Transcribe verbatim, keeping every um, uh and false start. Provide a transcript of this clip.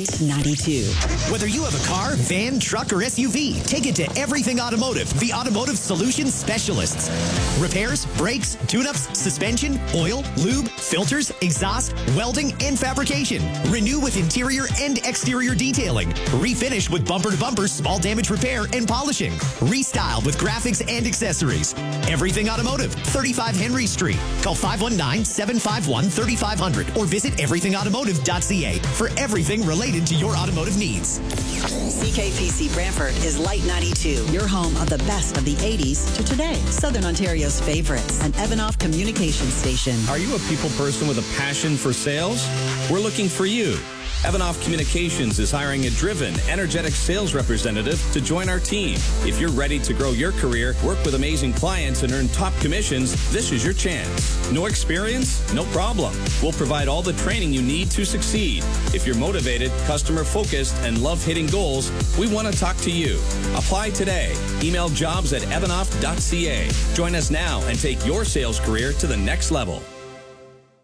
Light ninety-two. Whether you have a car, van, truck, or S U V, take it to Everything Automotive, the automotive solutions specialists. Repairs, brakes, tune-ups, suspension, oil, lube, filters, exhaust, welding, and fabrication. Renew with interior and exterior detailing. Refinish with bumper-to-bumper small damage repair and polishing. Restyle with graphics and accessories. Everything Automotive, thirty-five Henry Street. Call five one nine, seven five one, three five zero zero or visit everything automotive dot c a for everything related to your automotive needs. C K P C Brantford is Light ninety-two, your home of the best of the eighties to today. Southern Ontario's favorites, an Evanoff communication station. Are you a people person with a passion for sales? We're looking for you. Evanoff Communications is hiring a driven, energetic sales representative to join our team. If you're ready to grow your career, work with amazing clients, and earn top commissions, this is your chance. No experience? No problem. We'll provide all the training you need to succeed. If you're motivated, customer-focused, and love hitting goals, we want to talk to you. Apply today. Email jobs at evanoff dot c a. Join us now and take your sales career to the next level.